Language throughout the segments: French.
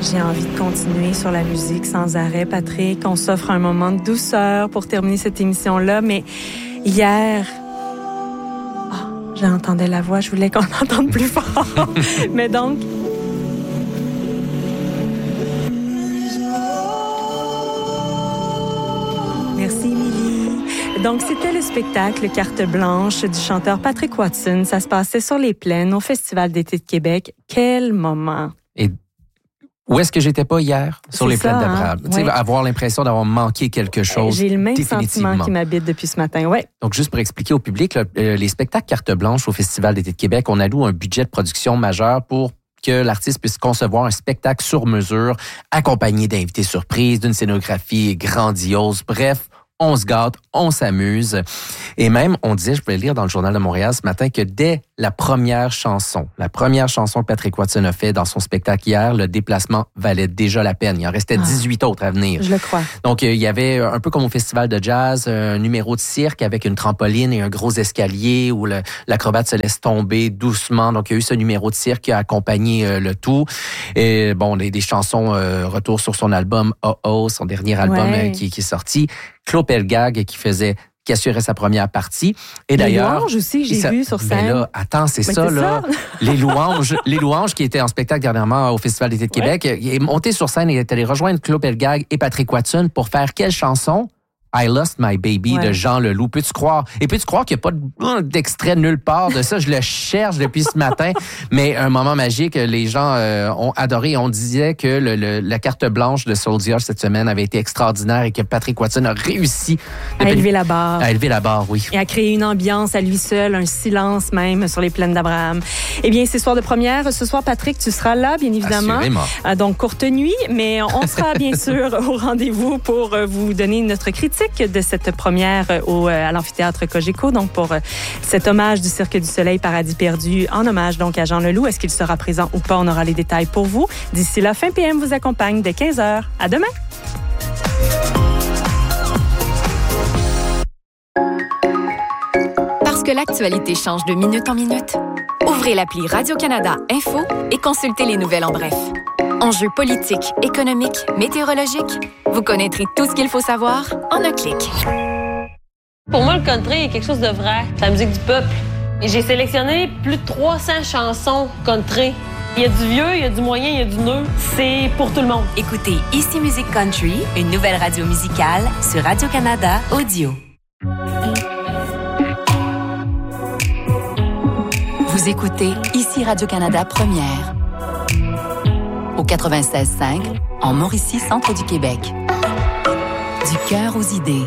J'ai envie de continuer sur la musique sans arrêt, Patrick. On s'offre un moment de douceur pour terminer cette émission-là, mais hier... j'entendais la voix, je voulais qu'on entende plus fort. Mais donc... Merci, Émilie. Donc, c'était le spectacle Carte blanche du chanteur Patrick Watson. Ça se passait sur les plaines au Festival d'été de Québec. Quel moment! Et où est-ce que j'étais pas hier? Sur les plaines d'Abraham. Tu sais, avoir l'impression d'avoir manqué quelque chose. J'ai le même sentiment qui m'habite depuis ce matin, ouais. Donc, juste pour expliquer au public, là, les spectacles Carte blanche au Festival d'été de Québec, on alloue un budget de production majeur pour que l'artiste puisse concevoir un spectacle sur mesure, accompagné d'invités surprises, d'une scénographie grandiose. Bref, on se gâte, on s'amuse. Et même, on disait, je pouvais lire dans le Journal de Montréal ce matin, que dès la première chanson que Patrick Watson a fait dans son spectacle hier, le déplacement valait déjà la peine. Il en restait 18 autres à venir. Je le crois. Donc, il y avait un peu comme au festival de jazz, un numéro de cirque avec une trampoline et un gros escalier où l'acrobate se laisse tomber doucement. Donc, il y a eu ce numéro de cirque qui a accompagné le tout. Et bon, des chansons retour sur son album Oh Oh, son dernier album qui est sorti. Claude Pelgag qui assurait sa première partie. Et d'ailleurs... Les louanges aussi, j'ai vu sur scène. Mais là, attends, c'est ça, là. Les louanges qui étaient en spectacle dernièrement au Festival d'été de Québec, il est monté sur scène et est allé rejoindre Claude Pelgag et Patrick Watson pour faire quelle chanson? I Lost My Baby de Jean Leloup. Peux-tu croire? Et peux-tu croire qu'il n'y a pas d'extrait nulle part de ça? Je le cherche depuis ce matin. Mais un moment magique, les gens ont adoré. On disait que la carte blanche de Soldier cette semaine avait été extraordinaire et que Patrick Watson a réussi à élever la barre. À élever la barre, oui. Et à créer une ambiance à lui seul, un silence même sur les plaines d'Abraham. Eh bien, c'est soir de première. Ce soir, Patrick, tu seras là, bien évidemment. Assurément. Donc, courte nuit, mais on sera bien sûr au rendez-vous pour vous donner notre critique de cette première à l'amphithéâtre Cogeco, donc pour cet hommage du Cirque du Soleil Paradis perdu, en hommage donc à Jean Leloup. Est-ce qu'il sera présent ou pas? On aura les détails pour vous. D'ici là, Fin PM vous accompagne dès 15h. À demain! Parce que l'actualité change de minute en minute, ouvrez l'appli Radio-Canada Info et consultez les nouvelles en bref. Enjeux politiques, économiques, météorologiques, vous connaîtrez tout ce qu'il faut savoir en un clic. Pour moi, le country est quelque chose de vrai, c'est la musique du peuple. Et j'ai sélectionné plus de 300 chansons country. Il y a du vieux, il y a du moyen, il y a du neuf. C'est pour tout le monde. Écoutez Ici Musique Country, une nouvelle radio musicale sur Radio-Canada Audio. Vous écoutez Ici Radio-Canada Première. Au 96.5, en Mauricie, centre du Québec. Du cœur aux idées.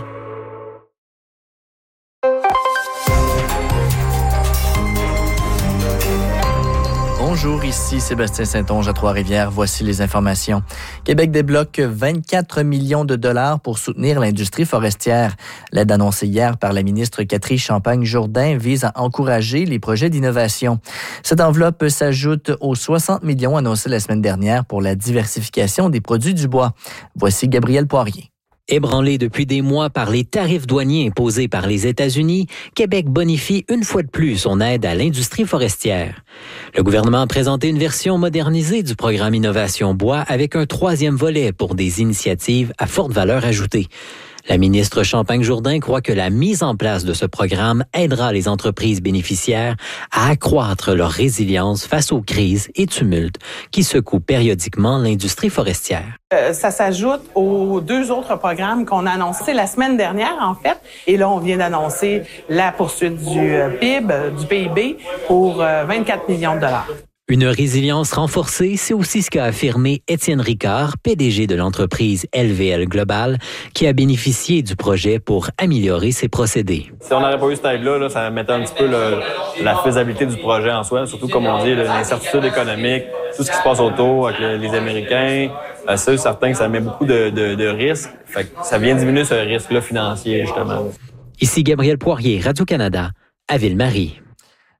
Bonjour, ici Sébastien Saint-Onge à Trois-Rivières. Voici les informations. Québec débloque 24 millions de dollars pour soutenir l'industrie forestière. L'aide annoncée hier par la ministre Catherine Champagne-Jourdain vise à encourager les projets d'innovation. Cette enveloppe s'ajoute aux 60 millions annoncés la semaine dernière pour la diversification des produits du bois. Voici Gabriel Poirier. Ébranlé depuis des mois par les tarifs douaniers imposés par les États-Unis, Québec bonifie une fois de plus son aide à l'industrie forestière. Le gouvernement a présenté une version modernisée du programme Innovation Bois avec un troisième volet pour des initiatives à forte valeur ajoutée. La ministre Champagne-Jourdain croit que la mise en place de ce programme aidera les entreprises bénéficiaires à accroître leur résilience face aux crises et tumultes qui secouent périodiquement l'industrie forestière. Ça s'ajoute aux deux autres programmes qu'on a annoncés la semaine dernière, en fait. Et là, on vient d'annoncer la poursuite du PIB, pour 24 millions de dollars. Une résilience renforcée, c'est aussi ce qu'a affirmé Étienne Ricard, PDG de l'entreprise LVL Global, qui a bénéficié du projet pour améliorer ses procédés. Si on n'aurait pas eu cette aide-là, ça mettait un petit peu la faisabilité du projet en soi, surtout, comme on dit, l'incertitude économique, tout ce qui se passe autour avec les Américains. C'est certain que ça met beaucoup de risques. Fait que ça vient diminuer ce risque-là financier, justement. Ici Gabriel Poirier, Radio-Canada, à Ville-Marie.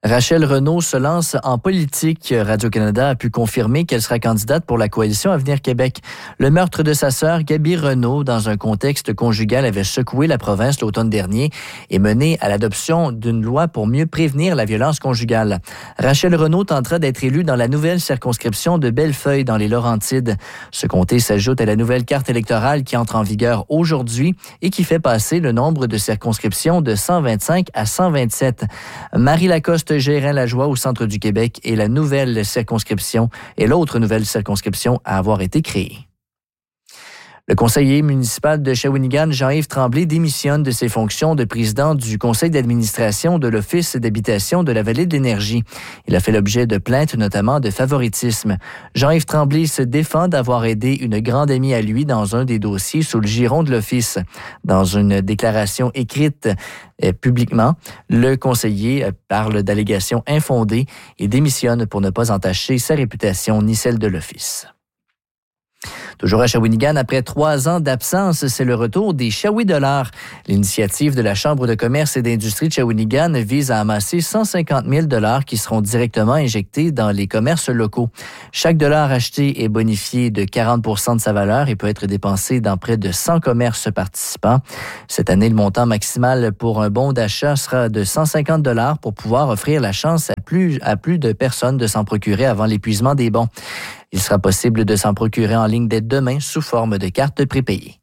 Rachel Renaud se lance en politique. Radio-Canada a pu confirmer qu'elle sera candidate pour la coalition Avenir Québec. Le meurtre de sa sœur, Gaby Renaud, dans un contexte conjugal, avait secoué la province l'automne dernier et mené à l'adoption d'une loi pour mieux prévenir la violence conjugale. Rachel Renaud tentera d'être élue dans la nouvelle circonscription de Bellefeuille, dans les Laurentides. Ce comté s'ajoute à la nouvelle carte électorale qui entre en vigueur aujourd'hui et qui fait passer le nombre de circonscriptions de 125 à 127. Marie Lacoste Gérin-Lajoie au centre du Québec est la nouvelle circonscription et l'autre nouvelle circonscription à avoir été créée. Le conseiller municipal de Shawinigan, Jean-Yves Tremblay, démissionne de ses fonctions de président du conseil d'administration de l'Office d'habitation de la Vallée de l'Énergie. Il a fait l'objet de plaintes, notamment de favoritisme. Jean-Yves Tremblay se défend d'avoir aidé une grande amie à lui dans un des dossiers sous le giron de l'Office. Dans une déclaration écrite publiquement, le conseiller parle d'allégations infondées et démissionne pour ne pas entacher sa réputation ni celle de l'Office. Toujours à Shawinigan, après 3 ans d'absence, c'est le retour des Shawi-Dollars. L'initiative de la Chambre de commerce et d'industrie de Shawinigan vise à amasser 150 000 $ qui seront directement injectés dans les commerces locaux. Chaque dollar acheté est bonifié de 40 % de sa valeur et peut être dépensé dans près de 100 commerces participants. Cette année, le montant maximal pour un bon d'achat sera de 150 $ pour pouvoir offrir la chance à plus de personnes de s'en procurer avant l'épuisement des bons. Il sera possible de s'en procurer en ligne dès demain sous forme de carte prépayée.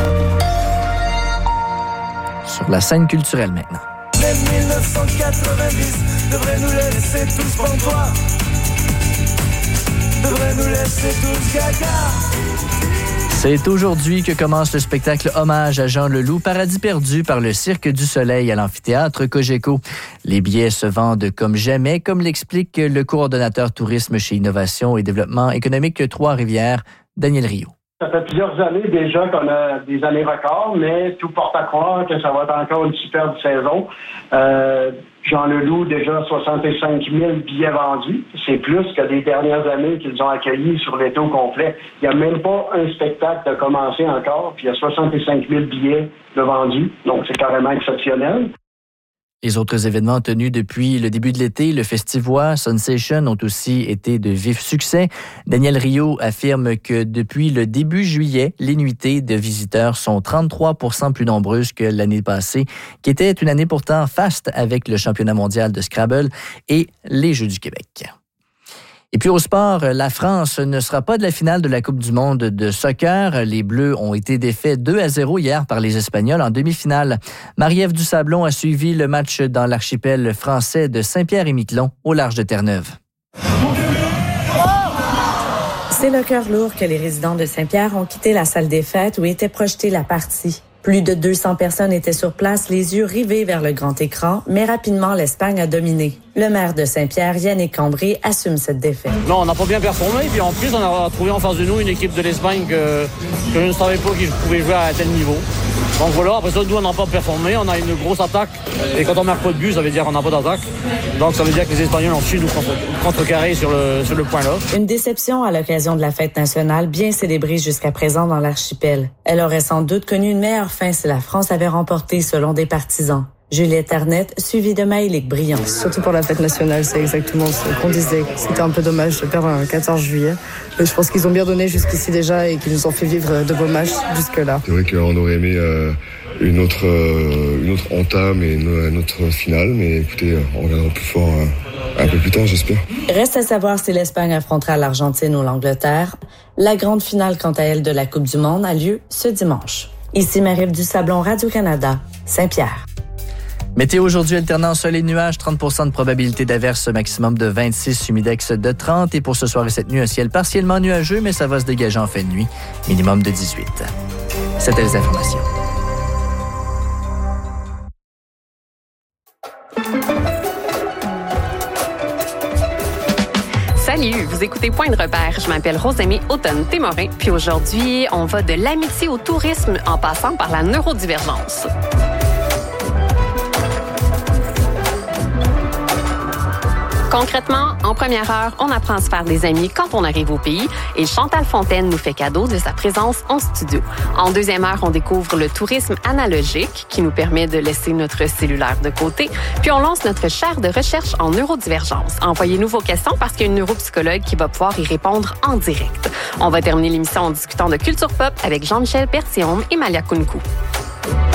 Sur la scène culturelle maintenant. Même 1990 devrait nous laisser tous pantois. Devrait nous laisser tous gaga. C'est aujourd'hui que commence le spectacle Hommage à Jean Leloup, Paradis perdu par le Cirque du Soleil à l'amphithéâtre Cogeco. Les billets se vendent comme jamais, comme l'explique le coordonnateur tourisme chez Innovation et Développement économique Trois-Rivières, Daniel Rio. Ça fait plusieurs années déjà qu'on a des années records, mais tout porte à croire que ça va être encore une superbe saison. Jean Leloup, déjà 65 000 billets vendus. C'est plus que des dernières années qu'ils ont accueillis sur l'été au complet. Il n'y a même pas un spectacle de commencer encore, puis il y a 65 000 billets de vendus. Donc, c'est carrément exceptionnel. Les autres événements tenus depuis le début de l'été, le Festivois, Sensation, ont aussi été de vifs succès. Daniel Rio affirme que depuis le début juillet, les nuitées de visiteurs sont 33 % plus nombreuses que l'année passée, qui était une année pourtant faste avec le championnat mondial de Scrabble et les Jeux du Québec. Et puis au sport, la France ne sera pas de la finale de la Coupe du monde de soccer. Les Bleus ont été défaits 2-0 hier par les Espagnols en demi-finale. Marie-Ève Dusablon a suivi le match dans l'archipel français de Saint-Pierre-et-Miquelon, au large de Terre-Neuve. C'est le cœur lourd que les résidents de Saint-Pierre ont quitté la salle des fêtes où était projetée la partie. Plus de 200 personnes étaient sur place, les yeux rivés vers le grand écran, mais rapidement, l'Espagne a dominé. Le maire de Saint-Pierre, Yannick Cambré, assume cette défaite. Non, on n'a pas bien performé, puis en plus, on a trouvé en face de nous une équipe de l'Espagne que je ne savais pas qu'ils pouvaient jouer à tel niveau. Donc voilà, après ça, nous, on n'a pas performé, on a une grosse attaque, et quand on marque pas de but, ça veut dire qu'on n'a pas d'attaque. Donc ça veut dire que les Espagnols ont su nous contrecarrer sur le point-là. Une déception à l'occasion de la fête nationale, bien célébrée jusqu'à présent dans l'archipel. Elle aurait sans doute connu une meilleure fin si la France avait remporté, selon des partisans. Juliette Arnett, suivie de Maëlique Briand. Surtout pour la fête nationale, c'est exactement ce qu'on disait. C'était un peu dommage de perdre un 14 juillet. Mais je pense qu'ils ont bien donné jusqu'ici déjà et qu'ils nous ont fait vivre de beaux matchs jusque-là. C'est vrai qu'on aurait aimé une autre entame et une autre finale, mais écoutez, on reviendra plus fort un peu plus tard, j'espère. Reste à savoir si l'Espagne affrontera l'Argentine ou l'Angleterre. La grande finale, quant à elle, de la Coupe du monde a lieu ce dimanche. Ici Marie-Ève Dusablon, Radio-Canada, Saint-Pierre. Météo aujourd'hui, alternant soleil et nuages, 30 % de probabilité d'averse, maximum de 26, humidex de 30. Et pour ce soir et cette nuit, un ciel partiellement nuageux, mais ça va se dégager en fin de nuit, minimum de 18. C'était les informations. Salut, vous écoutez Point de repère. Je m'appelle Rosemée Automne-Témorin, puis aujourd'hui, on va de l'amitié au tourisme en passant par la neurodivergence. Concrètement, en première heure, on apprend à se faire des amis quand on arrive au pays et Chantal Fontaine nous fait cadeau de sa présence en studio. En deuxième heure, on découvre le tourisme analogique qui nous permet de laisser notre cellulaire de côté. Puis on lance notre chaire de recherche en neurodivergence. Envoyez-nous vos questions parce qu'il y a une neuropsychologue qui va pouvoir y répondre en direct. On va terminer l'émission en discutant de culture pop avec Jean-Michel Berthiaume et Malia Kounkou.